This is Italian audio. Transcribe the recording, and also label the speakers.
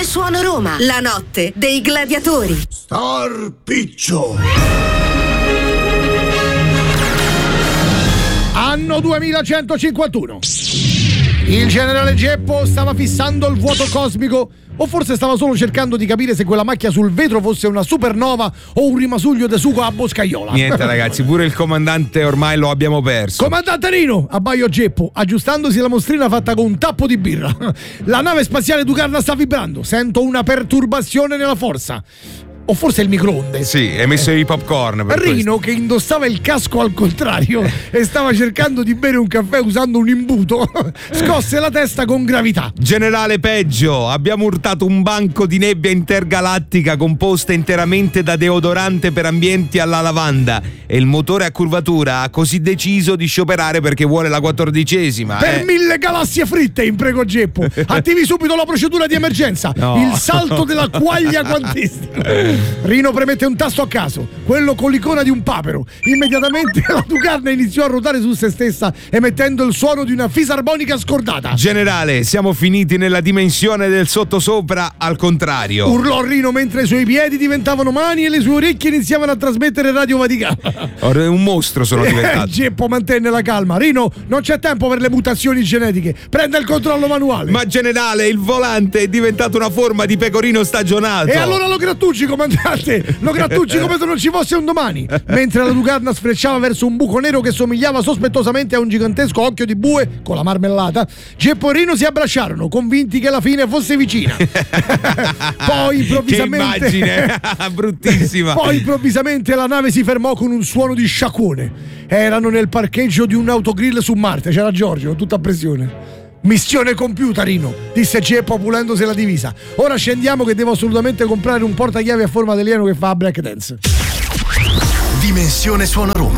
Speaker 1: Suono Roma, la notte dei gladiatori.
Speaker 2: Star Piccio.
Speaker 3: Anno 2151. Il generale Geppo stava fissando il vuoto cosmico, o forse stava solo cercando di capire se quella macchia sul vetro fosse una supernova o un rimasuglio de sugo a boscaiola.
Speaker 4: Niente ragazzi, pure il comandante ormai lo abbiamo perso.
Speaker 3: Comandante Rino, abbaio Geppo, aggiustandosi la mostrina fatta con un tappo di birra. La nave spaziale Ducarna sta vibrando, sento una perturbazione nella forza. O forse il microonde.
Speaker 4: Sì, hai messo i popcorn per
Speaker 3: Rino, che indossava il casco al contrario e stava cercando di bere un caffè usando un imbuto, scosse la testa con gravità.
Speaker 4: Generale peggio, abbiamo urtato un banco di nebbia intergalattica composta interamente da deodorante per ambienti alla lavanda e il motore a curvatura ha così deciso di scioperare perché vuole la 14ª.
Speaker 3: Per 1000 galassie fritte, imprego Geppo. Attivi subito la procedura di emergenza.
Speaker 4: No.
Speaker 3: Il salto della quaglia quantistica. Rino premette un tasto a caso, quello con l'icona di un papero. Immediatamente la Ducarna iniziò a ruotare su se stessa, emettendo il suono di una fisarmonica scordata.
Speaker 4: Generale, siamo finiti nella dimensione del sottosopra al contrario.
Speaker 3: Urlò Rino mentre i suoi piedi diventavano mani e le sue orecchie iniziavano a trasmettere Radio Vaticana.
Speaker 4: Ora un mostro sono diventato.
Speaker 3: Geppo mantenne la calma. Rino, non c'è tempo per le mutazioni genetiche. Prenda il controllo manuale.
Speaker 4: Ma generale, il volante è diventato una forma di pecorino stagionato.
Speaker 3: E allora lo grattucci, comandante. Lo grattucci come se non ci fosse un domani. Mentre la Ducarna sfrecciava verso un buco nero che somigliava sospettosamente a un gigantesco occhio di bue con la marmellata, Geppo e Rino si abbracciarono, convinti che la fine fosse vicina. Poi improvvisamente,
Speaker 4: che immagine bruttissima.
Speaker 3: Poi improvvisamente la nave si fermò con un suono di sciacquone. Erano nel parcheggio di un autogrill su Marte. C'era Giorgio, tutta a pressione. Missione compiuta, Rino, disse Geppo pulendosi la divisa. Ora scendiamo che devo assolutamente comprare un portachiavi a forma di alieno che fa break dance.
Speaker 2: Dimensione Suono Roma.